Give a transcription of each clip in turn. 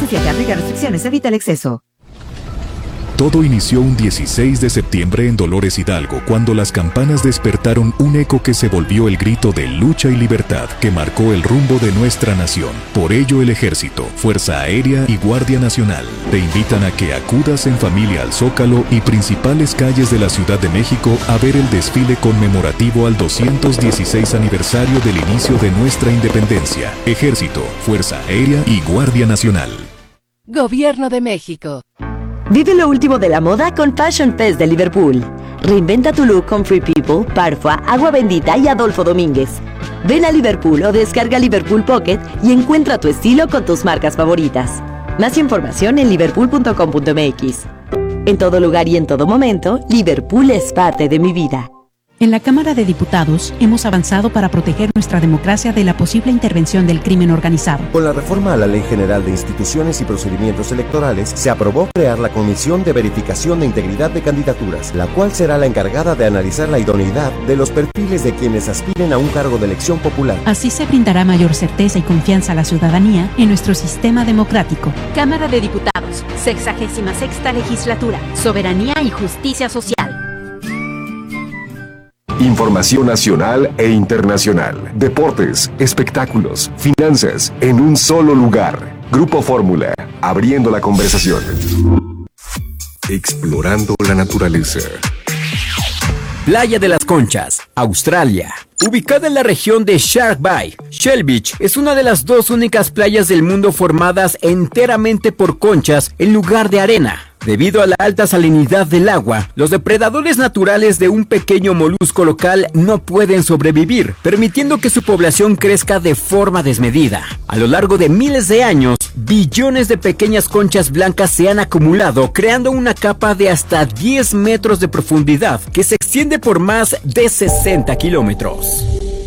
sujeto a aplicar restricciones, evita el exceso. Todo inició un 16 de septiembre en Dolores Hidalgo, cuando las campanas despertaron un eco que se volvió el grito de lucha y libertad que marcó el rumbo de nuestra nación. Por ello, el Ejército, Fuerza Aérea y Guardia Nacional te invitan a que acudas en familia al Zócalo y principales calles de la Ciudad de México a ver el desfile conmemorativo al 216 aniversario del inicio de nuestra independencia. Ejército, Fuerza Aérea y Guardia Nacional. Gobierno de México. Vive lo último de la moda con Fashion Fest de Liverpool. Reinventa tu look con Free People, Parfua, Agua Bendita y Adolfo Domínguez. Ven a Liverpool o descarga Liverpool Pocket y encuentra tu estilo con tus marcas favoritas. Más información en liverpool.com.mx. En todo lugar y en todo momento, Liverpool es parte de mi vida. En la Cámara de Diputados hemos avanzado para proteger nuestra democracia de la posible intervención del crimen organizado. Con la reforma a la Ley General de Instituciones y Procedimientos Electorales, se aprobó crear la Comisión de Verificación de Integridad de Candidaturas, la cual será la encargada de analizar la idoneidad de los perfiles de quienes aspiren a un cargo de elección popular. Así se brindará mayor certeza y confianza a la ciudadanía en nuestro sistema democrático. Cámara de Diputados, 66ª Legislatura, Soberanía y Justicia Social. Información nacional e internacional, deportes, espectáculos, finanzas, en un solo lugar. Grupo Fórmula, abriendo la conversación. Explorando la naturaleza. Playa de las Conchas, Australia. Ubicada en la región de Shark Bay, Shell Beach es una de las dos únicas playas del mundo formadas enteramente por conchas en lugar de arena. Debido a la alta salinidad del agua, los depredadores naturales de un pequeño molusco local no pueden sobrevivir, permitiendo que su población crezca de forma desmedida. A lo largo de miles de años, billones de pequeñas conchas blancas se han acumulado, creando una capa de hasta 10 metros de profundidad que se extiende por más de 60 kilómetros.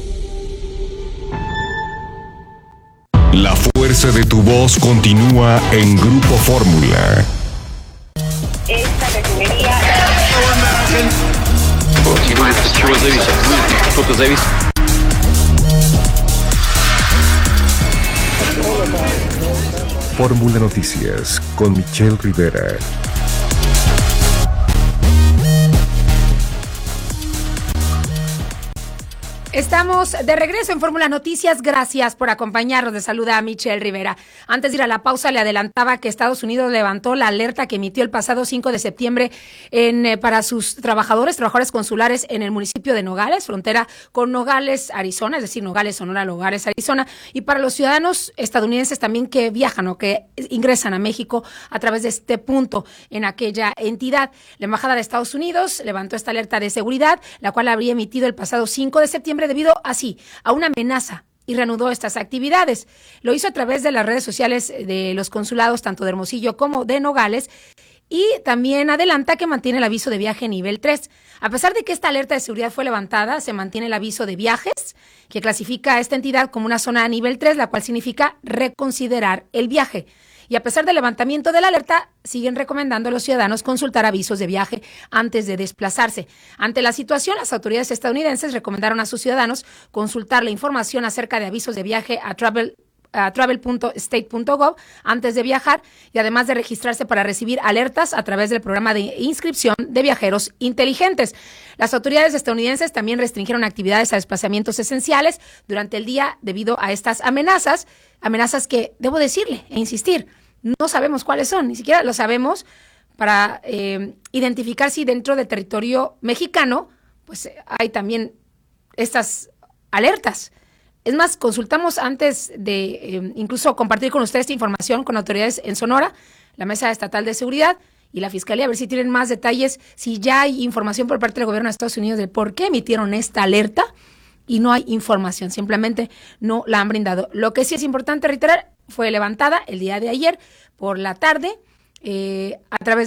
La fuerza de tu voz continúa en Grupo Fórmula. Esta refinería... Fórmula Noticias con Michelle Rivera. Estamos de regreso en Fórmula Noticias. Gracias por acompañarnos. Les saluda a Michelle Rivera. Antes de ir a la pausa, le adelantaba que Estados Unidos levantó la alerta que emitió el pasado 5 de septiembre para sus trabajadores consulares en el municipio de Nogales, frontera con Nogales, Arizona, es decir, Nogales, Sonora, Nogales, Arizona, y para los ciudadanos estadounidenses también que viajan o que ingresan a México a través de este punto en aquella entidad. La Embajada de Estados Unidos levantó esta alerta de seguridad, la cual habría emitido el pasado 5 de septiembre debido a una amenaza, y reanudó estas actividades. Lo hizo a través de las redes sociales de los consulados tanto de Hermosillo como de Nogales, y también adelanta que mantiene el aviso de viaje nivel 3. A pesar de que esta alerta de seguridad fue levantada, se mantiene el aviso de viajes, que clasifica a esta entidad como una zona a nivel 3, la cual significa reconsiderar el viaje. Y a pesar del levantamiento de la alerta, siguen recomendando a los ciudadanos consultar avisos de viaje antes de desplazarse. Ante la situación, las autoridades estadounidenses recomendaron a sus ciudadanos consultar la información acerca de avisos de viaje a travel.state.gov antes de viajar, y además de registrarse para recibir alertas a través del programa de inscripción de viajeros inteligentes. Las autoridades estadounidenses también restringieron actividades a desplazamientos esenciales durante el día debido a estas amenazas que, debo decirle e insistir, no sabemos cuáles son, ni siquiera lo sabemos para identificar si dentro del territorio mexicano pues hay también estas alertas. Es más, consultamos antes de incluso compartir con ustedes esta información con autoridades en Sonora, la Mesa Estatal de Seguridad y la Fiscalía, a ver si tienen más detalles, si ya hay información por parte del gobierno de Estados Unidos de por qué emitieron esta alerta, y no hay información, simplemente no la han brindado. Lo que sí es importante reiterar, fue levantada el día de ayer por la tarde, a través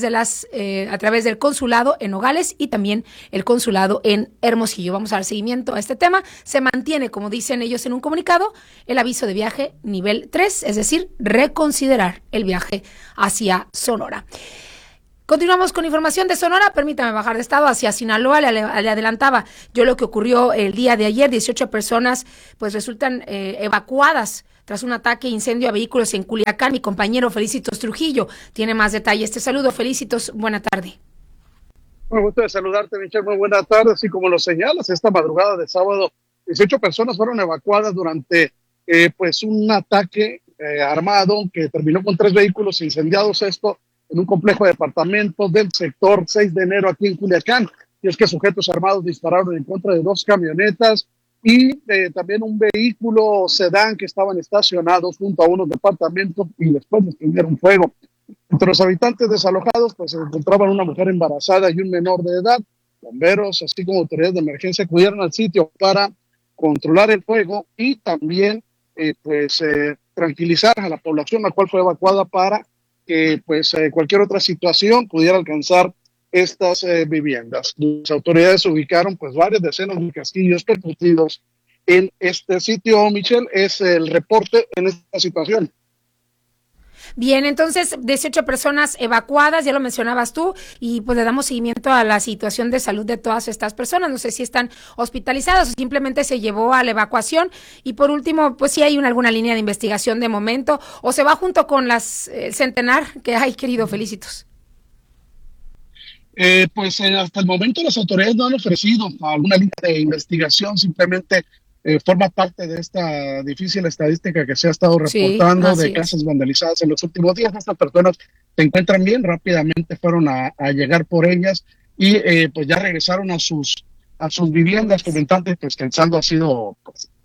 del consulado en Nogales y también el consulado en Hermosillo. Vamos a dar seguimiento a este tema. Se mantiene, como dicen ellos en un comunicado, el aviso de viaje nivel 3, es decir, reconsiderar el viaje hacia Sonora. Continuamos con información de Sonora. Permítame bajar de estado hacia Sinaloa. Le adelantaba yo lo que ocurrió el día de ayer. 18 personas pues resultan evacuadas tras un ataque e incendio a vehículos en Culiacán. Mi compañero Felicitos Trujillo tiene más detalles. Te saludo, Felicitos, buena tarde. Muy gusto de saludarte, Michelle, muy buena tarde. Así como lo señalas, esta madrugada de sábado, 18 personas fueron evacuadas durante pues un ataque armado que terminó con 3 vehículos incendiados, esto en un complejo de departamentos del sector 6 de enero aquí en Culiacán. Y es que sujetos armados dispararon en contra de 2 camionetas y también un vehículo sedán que estaban estacionados junto a unos departamentos y después les prendieron fuego. Entre los habitantes desalojados pues se encontraban una mujer embarazada y un menor de edad. Bomberos, así como autoridades de emergencia, acudieron al sitio para controlar el fuego y también tranquilizar a la población, la cual fue evacuada para que cualquier otra situación pudiera alcanzar estas viviendas. Las autoridades ubicaron varias decenas de casquillos percutidos en este sitio. Michelle, es el reporte en esta situación. Bien, entonces 18 personas evacuadas, ya lo mencionabas tú, y pues le damos seguimiento a la situación de salud de todas estas personas. No sé si están hospitalizadas o simplemente se llevó a la evacuación. Y por último, pues si hay alguna línea de investigación de momento o se va junto con el centenar que hay, querido Felicitos. Hasta el momento las autoridades no han ofrecido alguna línea de investigación, simplemente forma parte de esta difícil estadística que se ha estado reportando de casas vandalizadas en los últimos días. Estas personas se encuentran bien, rápidamente fueron a llegar por ellas y pues ya regresaron a sus viviendas, comentantes pues que el saldo ha sido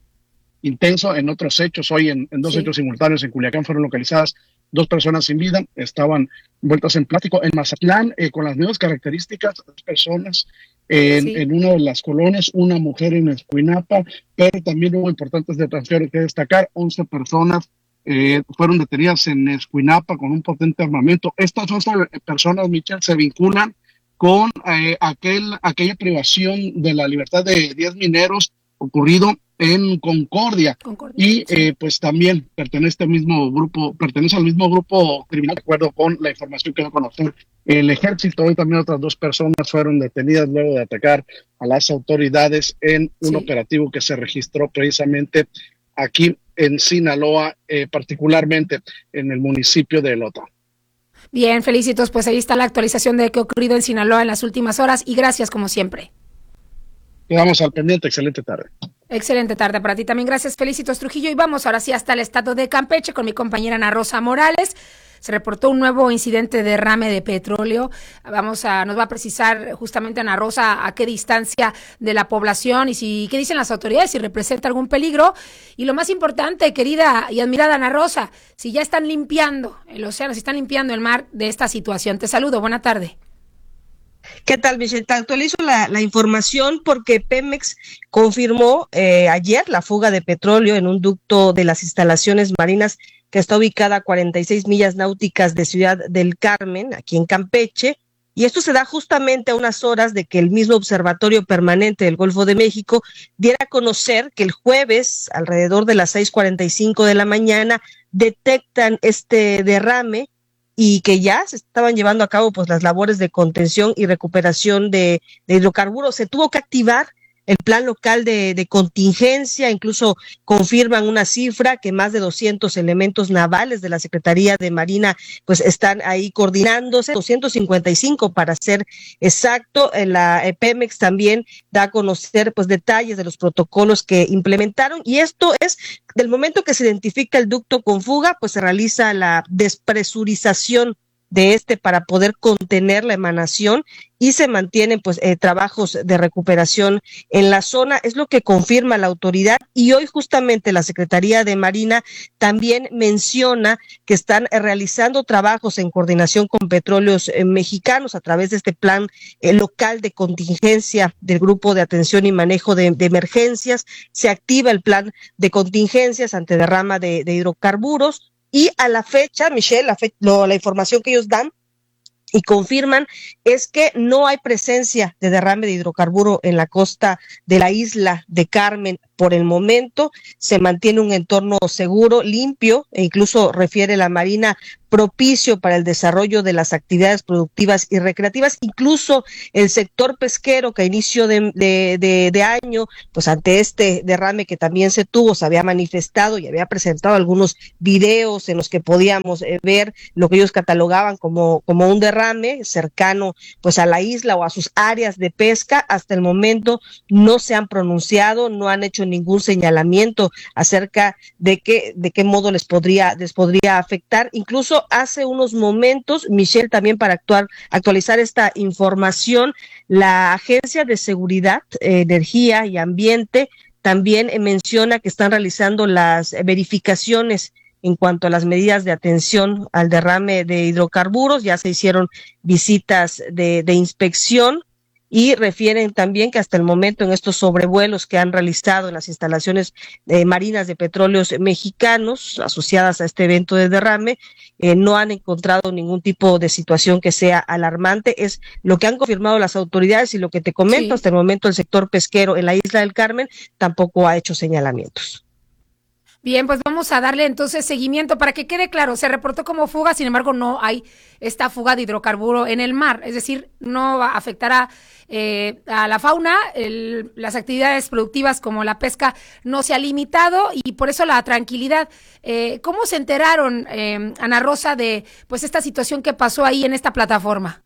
intenso en otros hechos. Hoy en 2 hechos simultáneos en Culiacán fueron localizadas 2 personas sin vida, estaban envueltas en plástico. En Mazatlán, con las mismas características, 2 personas en una de las colonias, una mujer en Escuinapa, pero también hubo importantes detenciones que destacar. 11 personas fueron detenidas en Escuinapa con un potente armamento. Estas 11 personas, Michelle, se vinculan con aquella privación de la libertad de 10 mineros ocurrido en Concordia. Y pues también pertenece al mismo grupo criminal, de acuerdo con la información que dio a conocer el ejército. Hoy también otras 2 personas fueron detenidas luego de atacar a las autoridades en un operativo que se registró precisamente aquí en Sinaloa, particularmente en el municipio de Elota. Bien, Felicitos, pues ahí está la actualización de qué ha ocurrido en Sinaloa en las últimas horas y gracias como siempre. Quedamos al pendiente, excelente tarde. Excelente tarde para ti también, gracias Felicitos Trujillo. Y vamos ahora sí hasta el estado de Campeche con mi compañera Ana Rosa Morales. Se reportó un nuevo incidente de derrame de petróleo. Nos va a precisar justamente Ana Rosa a qué distancia de la población y qué dicen las autoridades, si representa algún peligro. Y lo más importante, querida y admirada Ana Rosa, si ya están limpiando el océano, si están limpiando el mar de esta situación. Te saludo, buena tarde. ¿Qué tal, Michelle? Te actualizo la información porque Pemex confirmó ayer la fuga de petróleo en un ducto de las instalaciones marinas que está ubicada a 46 millas náuticas de Ciudad del Carmen, aquí en Campeche, y esto se da justamente a unas horas de que el mismo Observatorio Permanente del Golfo de México diera a conocer que el jueves, alrededor de las 6:45 de la mañana, detectan este derrame y que ya se estaban llevando a cabo pues las labores de contención y recuperación de hidrocarburos. Se tuvo que activar el plan local de contingencia, incluso confirman una cifra que más de 200 elementos navales de la Secretaría de Marina pues están ahí coordinándose, 255 para ser exacto. La Pemex también da a conocer pues detalles de los protocolos que implementaron, y esto es del momento que se identifica el ducto con fuga, pues se realiza la despresurización de para poder contener la emanación y se mantienen pues trabajos de recuperación en la zona, es lo que confirma la autoridad. Y hoy justamente la Secretaría de Marina también menciona que están realizando trabajos en coordinación con Petróleos Mexicanos a través de este plan local de contingencia del Grupo de Atención y Manejo de Emergencias. Se activa el plan de contingencias ante derrama de hidrocarburos. Y a la fecha, Michelle, la información que ellos dan y confirman es que no hay presencia de derrame de hidrocarburo en la costa de la isla de Carmen, por el momento se mantiene un entorno seguro, limpio, e incluso refiere la Marina propicio para el desarrollo de las actividades productivas y recreativas, incluso el sector pesquero que a inicio de año, pues ante este derrame que también se tuvo, se había manifestado y había presentado algunos videos en los que podíamos ver lo que ellos catalogaban como un derrame cercano pues a la isla o a sus áreas de pesca. Hasta el momento no se han pronunciado, no han hecho ningún señalamiento acerca de qué modo les podría afectar. Incluso hace unos momentos, Michelle, también para actualizar esta información, la Agencia de Seguridad, Energía y Ambiente también menciona que están realizando las verificaciones en cuanto a las medidas de atención al derrame de hidrocarburos. Ya se hicieron visitas de inspección y refieren también que hasta el momento en estos sobrevuelos que han realizado en las instalaciones marinas de petróleos mexicanos asociadas a este evento de derrame, no han encontrado ningún tipo de situación que sea alarmante. Es lo que han confirmado las autoridades y lo que te comento, hasta el momento el sector pesquero en la Isla del Carmen tampoco ha hecho señalamientos. Bien, pues vamos a darle entonces seguimiento para que quede claro. Se reportó como fuga, sin embargo no hay esta fuga de hidrocarburo en el mar, es decir, no va a afectar a la fauna, las actividades productivas como la pesca no se ha limitado y por eso la tranquilidad. ¿Cómo se enteraron, Ana Rosa, de pues esta situación que pasó ahí en esta plataforma?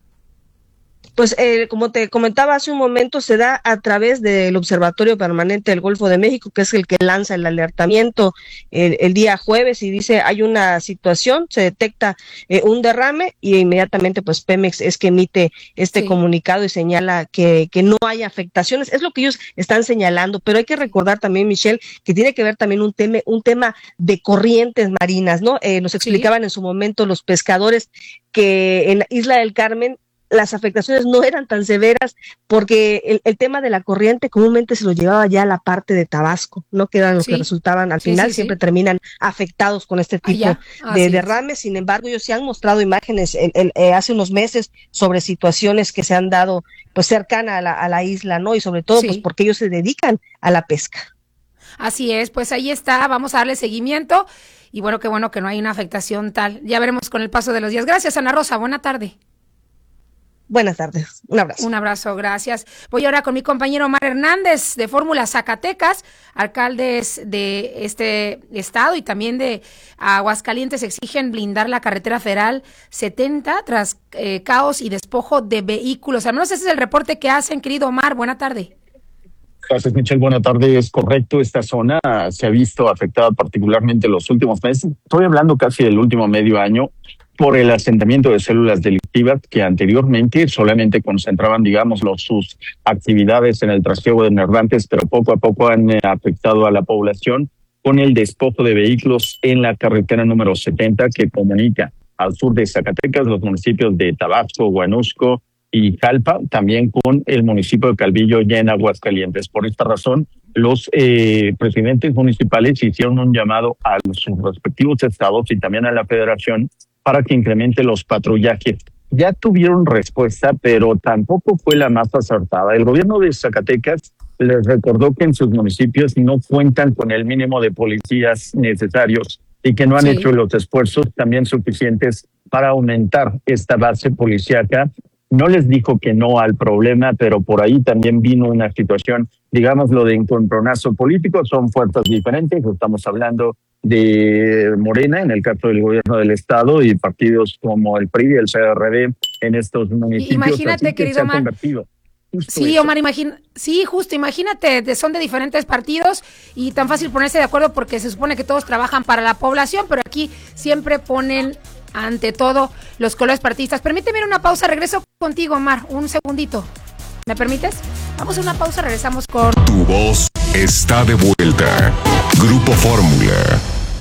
Pues como te comentaba hace un momento, se da a través del Observatorio Permanente del Golfo de México, que es el que lanza el alertamiento el día jueves y dice hay una situación, se detecta un derrame y inmediatamente pues Pemex es que emite este comunicado y señala que no hay afectaciones. Es lo que ellos están señalando, pero hay que recordar también, Michelle, que tiene que ver también un tema de corrientes marinas, ¿no? Nos explicaban en su momento los pescadores que en la Isla del Carmen las afectaciones no eran tan severas porque el tema de la corriente comúnmente se lo llevaba ya a la parte de Tabasco, no que eran los que resultaban al final, siempre terminan afectados con este tipo de derrames. Sin embargo, ellos se han mostrado imágenes hace unos meses sobre situaciones que se han dado pues cercana a la isla, ¿no? Y sobre todo pues porque ellos se dedican a la pesca. Así es, pues ahí está, vamos a darle seguimiento y bueno que no hay una afectación tal. Ya veremos con el paso de los días. Gracias, Ana Rosa, buena tarde. Buenas tardes, un abrazo. Un abrazo, gracias. Voy ahora con mi compañero Omar Hernández de Fórmula Zacatecas. Alcaldes de este estado y también de Aguascalientes exigen blindar la carretera federal 70 tras caos y despojo de vehículos. Al menos ese es el reporte que hacen, querido Omar. Buena tarde. Gracias, Michelle. Buena tarde. Es correcto, esta zona se ha visto afectada particularmente en los últimos meses. Estoy hablando casi del último medio año por el asentamiento de células delictivas que anteriormente solamente concentraban, sus actividades en el trasiego de migrantes, pero poco a poco han afectado a la población con el despojo de vehículos en la carretera número 70 que comunica al sur de Zacatecas los municipios de Tabasco, Huanusco y Jalpa, también con el municipio de Calvillo y en Aguascalientes. Por esta razón, los presidentes municipales hicieron un llamado a sus respectivos estados y también a la federación para que incremente los patrullajes. Ya tuvieron respuesta, pero tampoco fue la más acertada. El gobierno de Zacatecas les recordó que en sus municipios no cuentan con el mínimo de policías necesarios y que no han hecho los esfuerzos también suficientes para aumentar esta base policíaca. No les dijo que no al problema, pero por ahí también vino una situación, digámoslo, de encontronazo político. Son fuerzas diferentes, estamos hablando de Morena, en el caso del gobierno del estado, y partidos como el PRI y el PRD en estos municipios. Imagínate, querido Omar. Sí, Omar, imagínate, son de diferentes partidos y tan fácil ponerse de acuerdo porque se supone que todos trabajan para la población, pero aquí siempre ponen ante todo los colores partidistas. Permíteme ir a una pausa, regreso contigo, Omar, un segundito. ¿Me permites? Vamos a una pausa, regresamos con... Tu voz está de vuelta. Grupo Fórmula.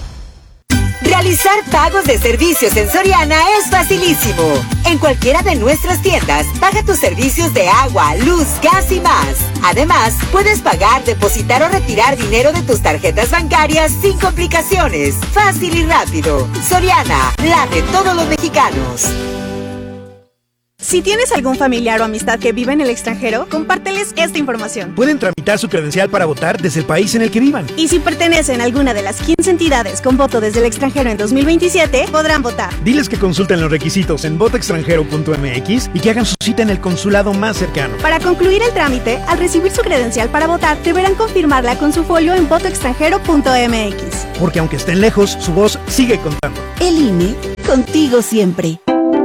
Realizar pagos de servicios en Soriana es facilísimo. En cualquiera de nuestras tiendas, paga tus servicios de agua, luz, gas y más. Además, puedes pagar, depositar o retirar dinero de tus tarjetas bancarias sin complicaciones. Fácil y rápido. Soriana, la de todos los mexicanos. Si tienes algún familiar o amistad que vive en el extranjero, compárteles esta información. Pueden tramitar su credencial para votar desde el país en el que vivan. Y si pertenecen a alguna de las 15 entidades con voto desde el extranjero en 2027, podrán votar. Diles que consulten los requisitos en votoextranjero.mx y que hagan su cita en el consulado más cercano. Para concluir el trámite, al recibir su credencial para votar, deberán confirmarla con su folio en votoextranjero.mx. Porque aunque estén lejos, su voz sigue contando. El INE, contigo siempre.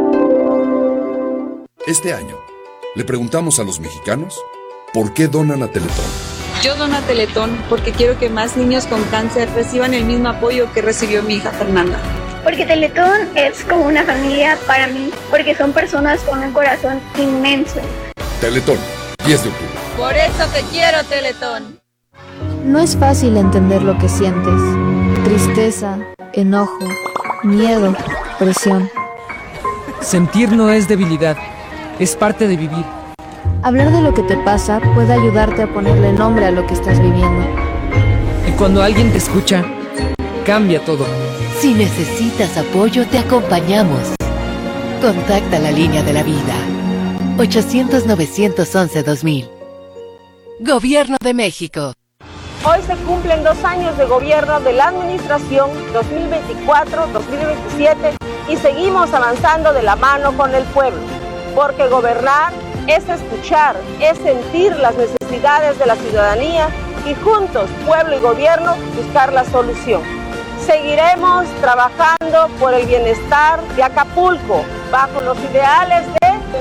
Este año, le preguntamos a los mexicanos por qué donan a Teletón. Yo dono a Teletón porque quiero que más niños con cáncer reciban el mismo apoyo que recibió mi hija Fernanda. Porque Teletón es como una familia para mí, porque son personas con un corazón inmenso. Teletón, 10 de octubre. Por eso te quiero, Teletón. No es fácil entender lo que sientes. Tristeza, enojo, miedo, presión. Sentir no es debilidad, es parte de vivir. Hablar de lo que te pasa puede ayudarte a ponerle nombre a lo que estás viviendo. Y cuando alguien te escucha, cambia todo. Si necesitas apoyo, te acompañamos. Contacta la línea de la vida. 800-911-2000. Gobierno de México. Hoy se cumplen 2 años de gobierno de la administración 2024-2027 y seguimos avanzando de la mano con el pueblo, porque gobernar es escuchar, es sentir las necesidades de la ciudadanía y juntos, pueblo y gobierno, buscar la solución. Seguiremos trabajando por el bienestar de Acapulco, bajo los ideales de...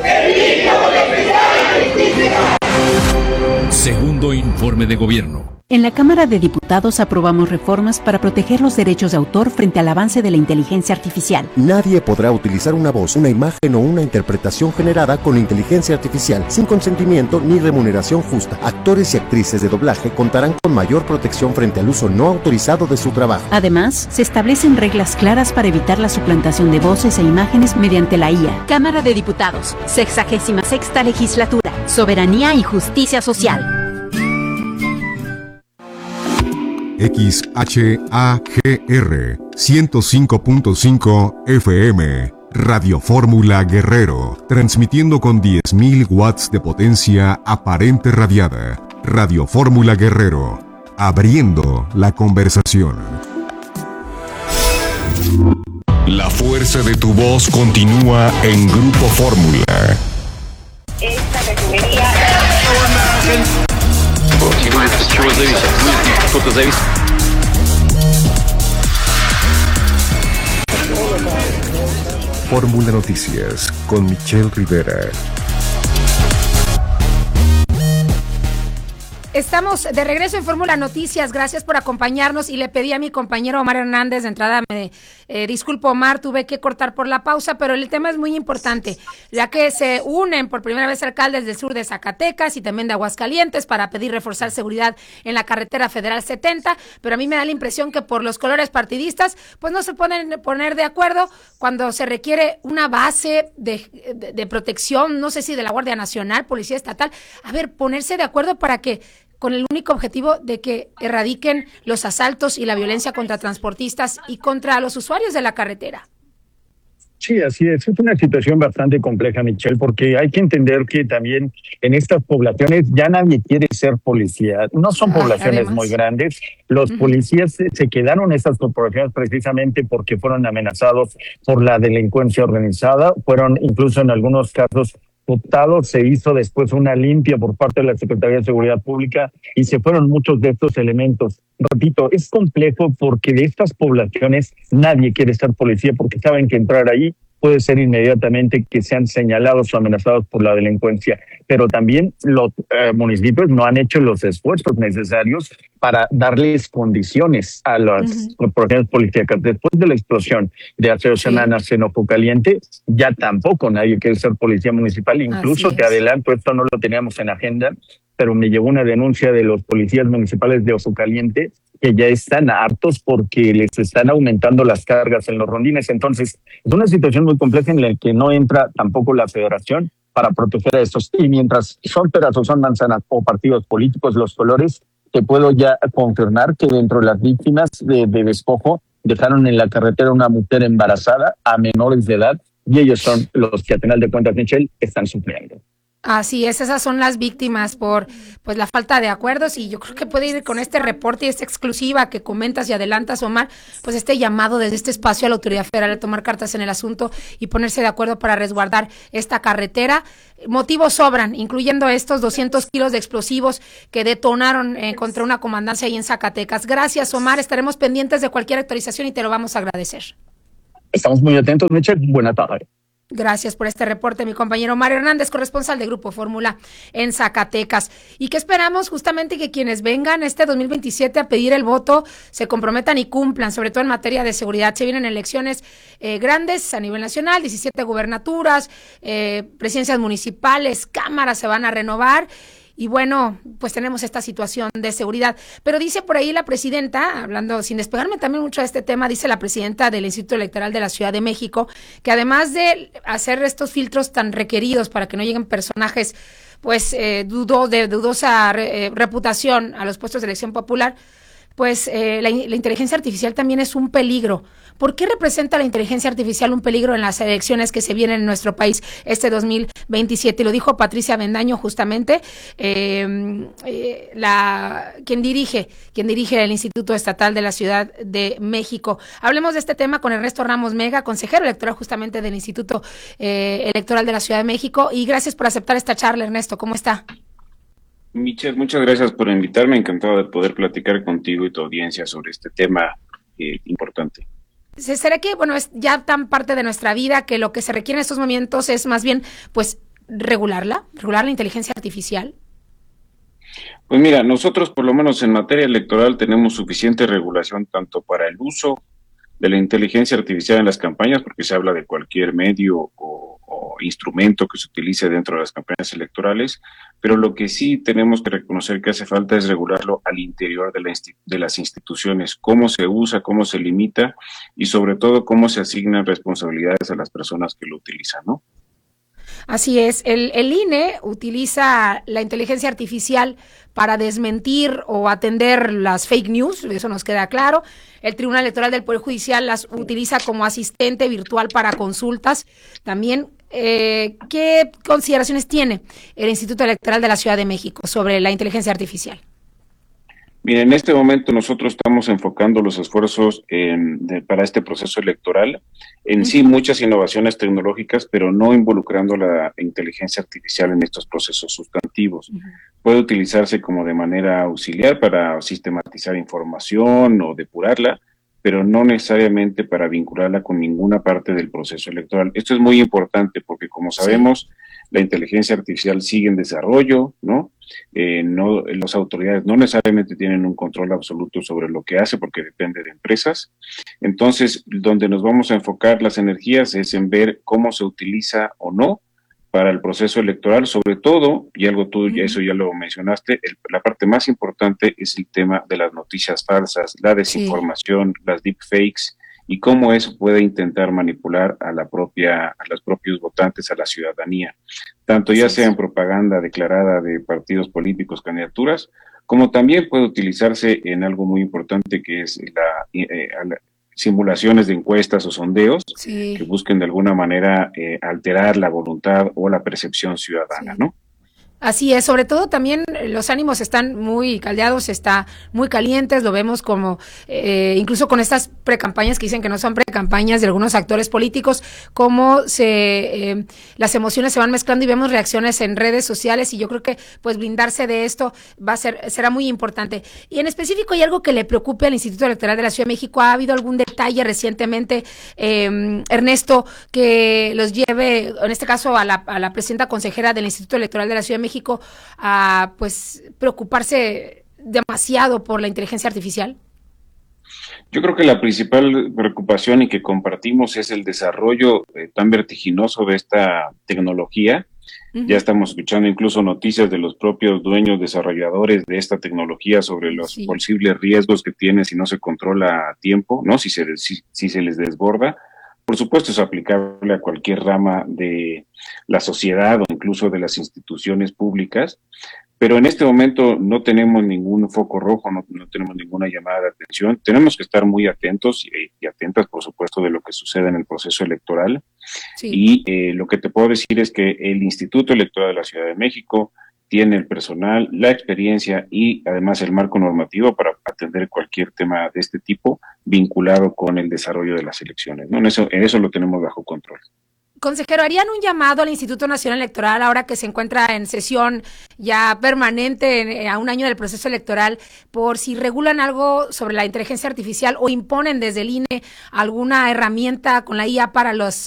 Segundo informe de gobierno. En la Cámara de Diputados aprobamos reformas para proteger los derechos de autor frente al avance de la inteligencia artificial. Nadie podrá utilizar una voz, una imagen o una interpretación generada con inteligencia artificial sin consentimiento ni remuneración justa. Actores y actrices de doblaje contarán con mayor protección frente al uso no autorizado de su trabajo. Además, se establecen reglas claras para evitar la suplantación de voces e imágenes mediante la IA. Cámara de Diputados, 66ª Legislatura, Soberanía y Justicia Social. XHAGR 105.5 FM Radio Fórmula Guerrero, transmitiendo con 10.000 watts de potencia aparente radiada. Radio Fórmula Guerrero, abriendo la conversación. La fuerza de tu voz continúa en Grupo Fórmula. Esta refinería... Fórmula Noticias con Michelle Rivera. Estamos de regreso en Fórmula Noticias, gracias por acompañarnos y le pedí a mi compañero Omar Hernández, de entrada me disculpo Omar, tuve que cortar por la pausa, pero el tema es muy importante, ya que se unen por primera vez alcaldes del sur de Zacatecas y también de Aguascalientes para pedir reforzar seguridad en la carretera federal 70, pero a mí me da la impresión que por los colores partidistas, pues no se pueden poner de acuerdo cuando se requiere una base de protección, no sé si de la Guardia Nacional, Policía Estatal, a ver, ponerse de acuerdo para que con el único objetivo de que erradiquen los asaltos y la violencia contra transportistas y contra los usuarios de la carretera. Sí, así es. Es una situación bastante compleja, Michelle, porque hay que entender que también en estas poblaciones ya nadie quiere ser policía. No son poblaciones además muy grandes. Los policías se quedaron en estas corporaciones precisamente porque fueron amenazados por la delincuencia organizada. Fueron incluso en algunos casos optados, se hizo después una limpia por parte de la Secretaría de Seguridad Pública y se fueron muchos de estos elementos. Repito, es complejo porque de estas poblaciones nadie quiere ser policía porque saben que entrar ahí puede ser inmediatamente que sean señalados o amenazados por la delincuencia. Pero también los municipios no han hecho los esfuerzos necesarios para darles condiciones a las corporaciones policíacas. Después de la explosión de hace 2 semanas en Ojo Caliente, ya tampoco nadie quiere ser policía municipal. Incluso te adelanto, esto no lo teníamos en agenda, pero me llegó una denuncia de los policías municipales de Ojo Caliente que ya están hartos porque les están aumentando las cargas en los rondines. Entonces, es una situación muy compleja en la que no entra tampoco la federación para proteger a estos. Y mientras son peras o son manzanas o partidos políticos, los colores, te puedo ya confirmar que dentro de las víctimas de despojo dejaron en la carretera una mujer embarazada a menores de edad y ellos son los que, a final de cuentas, Michelle, están sufriendo. Así es, esas son las víctimas por pues la falta de acuerdos, y yo creo que puede ir con este reporte y esta exclusiva que comentas y adelantas, Omar, pues este llamado desde este espacio a la autoridad federal a tomar cartas en el asunto y ponerse de acuerdo para resguardar esta carretera. Motivos sobran, incluyendo estos 200 kilos de explosivos que detonaron contra una comandancia ahí en Zacatecas. Gracias, Omar, estaremos pendientes de cualquier actualización y te lo vamos a agradecer. Estamos muy atentos, Michelle. Buena tarde. Gracias por este reporte, mi compañero Mario Hernández, corresponsal de Grupo Fórmula en Zacatecas. ¿Y qué esperamos? Justamente que quienes vengan este 2027 a pedir el voto se comprometan y cumplan, sobre todo en materia de seguridad. Se vienen elecciones grandes a nivel nacional, 17 gubernaturas, presidencias municipales, cámaras se van a renovar. Y bueno, pues tenemos esta situación de seguridad. Pero dice por ahí la presidenta, hablando sin despegarme también mucho de este tema, dice la presidenta del Instituto Electoral de la Ciudad de México, que además de hacer estos filtros tan requeridos para que no lleguen personajes pues de dudosa reputación a los puestos de elección popular, pues la inteligencia artificial también es un peligro. ¿Por qué representa la inteligencia artificial un peligro en las elecciones que se vienen en nuestro país este 2027? Lo dijo Patricia Bendaño, justamente, quien dirige el Instituto Estatal de la Ciudad de México. Hablemos de este tema con Ernesto Ramos Mega, consejero electoral justamente del Instituto Electoral de la Ciudad de México. Y gracias por aceptar esta charla, Ernesto. ¿Cómo está? Michelle, muchas gracias por invitarme. Encantado de poder platicar contigo y tu audiencia sobre este tema importante. ¿Será que, bueno, es ya tan parte de nuestra vida que lo que se requiere en estos momentos es más bien, pues, regular la inteligencia artificial? Pues mira, nosotros por lo menos en materia electoral tenemos suficiente regulación tanto para el uso de la inteligencia artificial en las campañas, porque se habla de cualquier medio o instrumento que se utilice dentro de las campañas electorales, pero lo que sí tenemos que reconocer que hace falta es regularlo al interior de las instituciones, cómo se usa, cómo se limita y sobre todo cómo se asignan responsabilidades a las personas que lo utilizan, ¿no? Así es, el INE utiliza la inteligencia artificial para desmentir o atender las fake news, eso nos queda claro. El Tribunal Electoral del Poder Judicial las utiliza como asistente virtual para consultas. También, ¿qué consideraciones tiene el Instituto Electoral de la Ciudad de México sobre la inteligencia artificial? Mira, en este momento nosotros estamos enfocando los esfuerzos para este proceso electoral en sí muchas innovaciones tecnológicas, pero no involucrando la inteligencia artificial en estos procesos sustantivos. Puede utilizarse como de manera auxiliar para sistematizar información o depurarla, pero no necesariamente para vincularla con ninguna parte del proceso electoral. Esto es muy importante porque, como sabemos, la inteligencia artificial sigue en desarrollo, ¿no? Las autoridades no necesariamente tienen un control absoluto sobre lo que hace porque depende de empresas. Entonces, donde nos vamos a enfocar las energías es en ver cómo se utiliza o no para el proceso electoral, sobre todo, y algo tú, eso ya lo mencionaste, la parte más importante es el tema de las noticias falsas, la desinformación, las deepfakes, y cómo eso puede intentar manipular a los propios votantes, a la ciudadanía, tanto ya sea en propaganda declarada de partidos políticos, candidaturas, como también puede utilizarse en algo muy importante que es simulaciones de encuestas o sondeos que busquen de alguna manera alterar la voluntad o la percepción ciudadana, ¿no? Así es, sobre todo también los ánimos están muy caldeados, están muy calientes, lo vemos como incluso con estas precampañas que dicen que no son precampañas de algunos actores políticos, cómo las emociones se van mezclando y vemos reacciones en redes sociales, y yo creo que pues blindarse de esto será muy importante. Y en específico, ¿hay algo que le preocupe al Instituto Electoral de la Ciudad de México? ¿Ha habido algún detalle recientemente, Ernesto, que los lleve, en este caso a la presidenta consejera del Instituto Electoral de la Ciudad de México, a pues preocuparse demasiado por la inteligencia artificial? Yo creo que la principal preocupación y que compartimos es el desarrollo tan vertiginoso de esta tecnología. Ya estamos escuchando incluso noticias de los propios dueños desarrolladores de esta tecnología sobre los posibles riesgos que tiene si no se controla a tiempo, ¿no? Si se les desborda. Por supuesto, es aplicable a cualquier rama de la sociedad o incluso de las instituciones públicas, Pero en este momento no tenemos ningún foco rojo, no tenemos ninguna llamada de atención. Tenemos que estar muy atentos y atentas, por supuesto, de lo que sucede en el proceso electoral. Sí. Y lo que te puedo decir es que el Instituto Electoral de la Ciudad de México tiene el personal, la experiencia y además el marco normativo para atender cualquier tema de este tipo vinculado con el desarrollo de las elecciones, ¿no? En eso lo tenemos bajo control. Consejero, ¿harían un llamado al Instituto Nacional Electoral ahora que se encuentra en sesión ya permanente a un año del proceso electoral por si regulan algo sobre la inteligencia artificial o imponen desde el INE alguna herramienta con la IA para los